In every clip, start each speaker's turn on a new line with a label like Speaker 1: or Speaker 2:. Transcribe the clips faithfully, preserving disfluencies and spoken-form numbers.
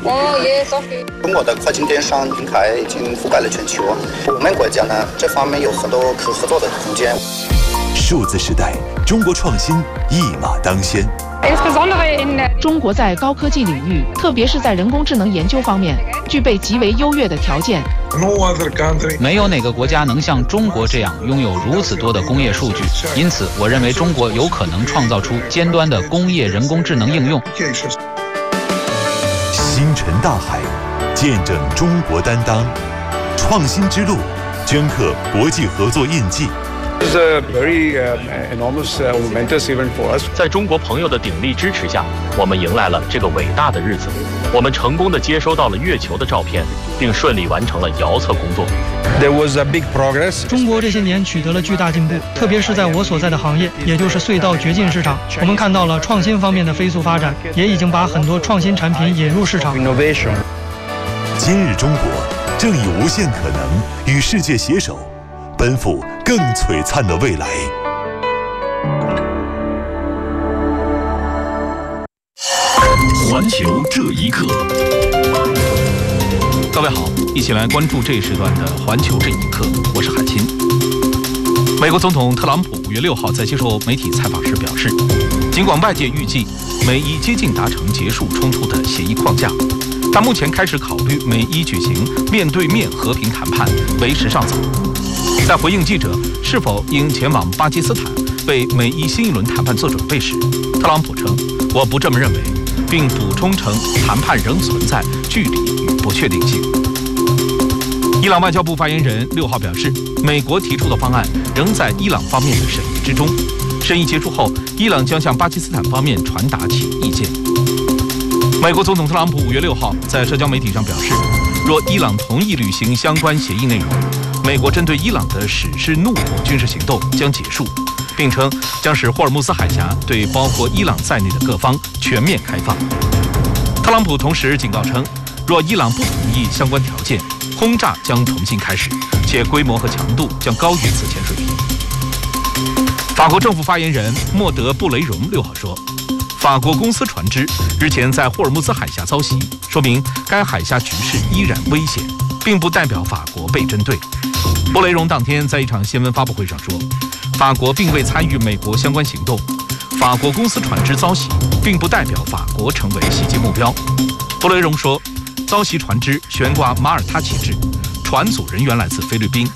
Speaker 1: 中国的跨境电商平台已经覆盖了全球，我们国家呢这方面有很多可合作的空间。
Speaker 2: 数字时代，中国创新一马当先。
Speaker 3: 中国在高科技领域，特别是在人工智能研究方面，具备极为优越的条件。
Speaker 4: 没有哪个国家能像中国这样拥有如此多的工业数据，因此，我认为中国有可能创造出尖端的工业人工智能应用。
Speaker 2: 星辰大海，见证中国担当，创新之路，镌刻国际合作印记。
Speaker 5: It's a very uh, enormous uh, momentous event for us.
Speaker 6: 在中国朋友的鼎力支持下，我们迎来了这个伟大的日子。我们成功地接收到了月球的照片，并顺利完成了遥测工作。
Speaker 5: There was a big progress.
Speaker 7: 中国这些年取得了巨大进步，特别是在我所在的行业，也就是隧道掘进市场，我们看到了创新方面的飞速发展，也已经把很多创新产品引入市场。
Speaker 5: Innovation.
Speaker 2: 今日中国正以无限可能与世界携手，奔赴更璀璨的未来。
Speaker 8: 环球这一刻，
Speaker 9: 各位好，一起来关注这一时段的环球这一刻，我是海清。美国总统特朗普五月六号在接受媒体采访时表示，尽管外界预计美伊接近达成结束冲突的协议框架，但目前开始考虑美伊举行面对面和平谈判为时尚早。在回应记者是否应前往巴基斯坦为美伊新一轮谈判做准备时，特朗普称：“我不这么认为。”并补充称，谈判仍存在距离与不确定性。伊朗外交部发言人六号表示，美国提出的方案仍在伊朗方面的审议之中。审议结束后，伊朗将向巴基斯坦方面传达其意见。美国总统特朗普五月六号在社交媒体上表示，若伊朗同意履行相关协议内容，美国针对伊朗的史诗怒火军事行动将结束。并称将使霍尔木兹海峡对包括伊朗在内的各方全面开放。特朗普同时警告称，若伊朗不同意相关条件，轰炸将重新开始，且规模和强度将高于此前水平。法国政府发言人莫德布雷荣六号说，法国公司船只日前在霍尔木兹海峡遭袭，说明该海峡局势依然危险，并不代表法国被针对。布雷荣当天在一场新闻发布会上说，法国并未参与美国相关行动，法国公司船只遭袭，并不代表法国成为袭击目标。布雷荣说，遭袭船只悬挂马耳他旗帜，船组人员来自菲律宾。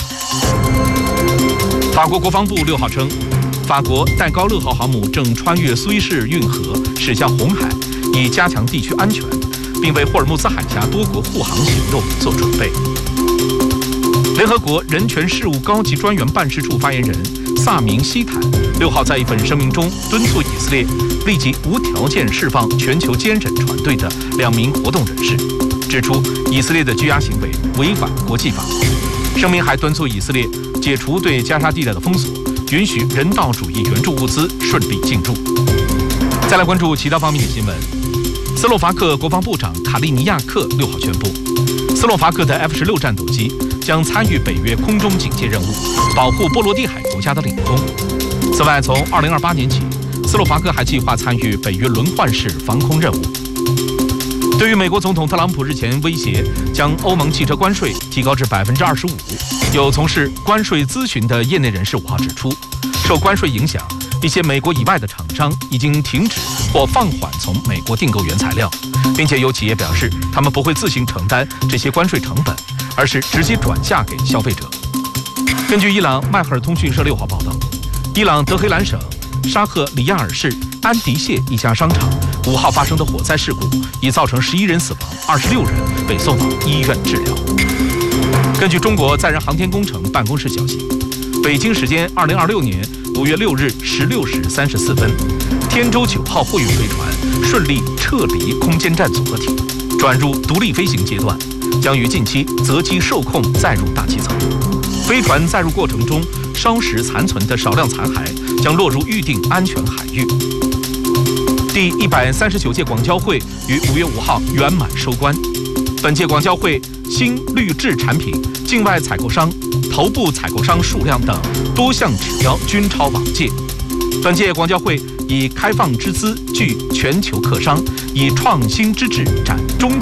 Speaker 9: 法国国防部六号称，法国戴高乐号航母正穿越苏伊士运河驶向红海，以加强地区安全，并为霍尔木兹海峡多国护航行动做准备。联合国人权事务高级专员办事处发言人萨明希坦六号在一份声明中敦促以色列立即无条件释放全球监审团队的两名活动人士，指出以色列的拘押行为违反国际法。声明还敦促以色列解除对加沙地带的封锁，允许人道主义援助物资顺利进入。再来关注其他方面的新闻。斯洛伐克国防部长卡利尼亚克六号宣布，斯洛伐克的 F 十六战斗机将参与北约空中警戒任务，保护波罗的海国家的领空。此外，从二零二八年起，斯洛伐克还计划参与北约轮换式防空任务。对于美国总统特朗普日前威胁将欧盟汽车关税提高至百分之二十五，有从事关税咨询的业内人士五号指出，受关税影响，一些美国以外的厂商已经停止或放缓从美国订购原材料，并且有企业表示，他们不会自行承担这些关税成本，而是直接转嫁给消费者。根据伊朗迈赫尔通讯社六号报道，伊朗德黑兰省沙赫里亚尔市安迪谢一家商场五号发生的火灾事故，已造成十一人死亡，二十六人被送往医院治疗。根据中国载人航天工程办公室消息，北京时间二零二六年五月六日十六时三十四分，天舟九号货运飞船顺利撤离空间站组合体，转入独立飞行阶段，将于近期择机受控载入大气层。飞船载入过程中烧蚀残存的少量残骸将落入预定安全海域。第一百三十九届广交会于五月五号圆满收官。本届广交会新绿质产品境外采购商、头部采购商数量等多项指标均超往届。本届广交会以开放之姿聚全球客商，以创新之智展中